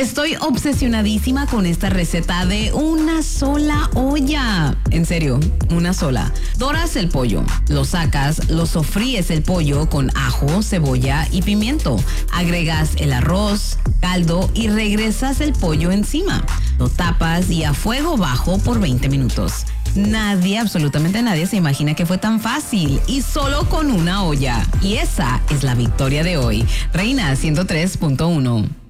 Estoy obsesionadísima con esta receta de una sola olla. En serio, una sola. Doras el pollo, lo sacas, lo sofríes el pollo con ajo, cebolla y pimiento. Agregas el arroz, caldo y regresas el pollo encima. Lo tapas y a fuego bajo por 20 minutos. Nadie, absolutamente nadie, se imagina que fue tan fácil y solo con una olla. Y esa es la victoria de hoy. Reina 103.1.